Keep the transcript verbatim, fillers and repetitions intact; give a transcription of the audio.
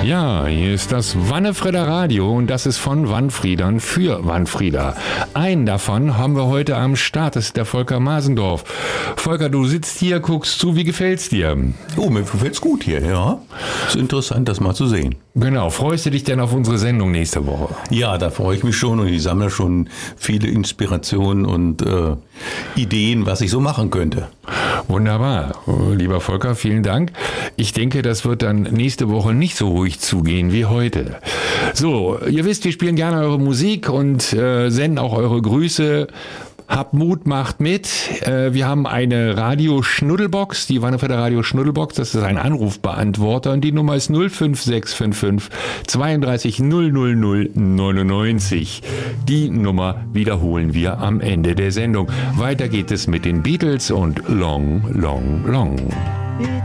Ja, hier ist das Wannefrieder Radio und das ist von Wannfriedern für Wannfrieder. Einen davon haben wir heute am Start, das ist der Volker Masendorf. Volker, du sitzt hier, guckst zu, wie gefällt's dir? Oh, mir gefällt's gut hier, ja. Ist interessant, das mal zu sehen. Genau, freust du dich denn auf unsere Sendung nächste Woche? Ja, da freue ich mich schon und ich sammle schon viele Inspirationen und äh, Ideen, was ich so machen könnte. Wunderbar. Lieber Volker, vielen Dank. Ich denke, das wird dann nächste Woche nicht so ruhig zugehen wie heute. So, ihr wisst, wir spielen gerne eure Musik und äh, senden auch eure Grüße. Habt Mut, macht mit. Äh, wir haben eine Radio-Schnuddelbox, die Wannefrieder Radio-Schnuddelbox. Das ist ein Anrufbeantworter und die Nummer ist null fünf sechs fünf fünf zweiunddreißig null null null neunundneunzig. Die Nummer wiederholen wir am Ende der Sendung. Weiter geht es mit den Beatles und Long, Long, Long.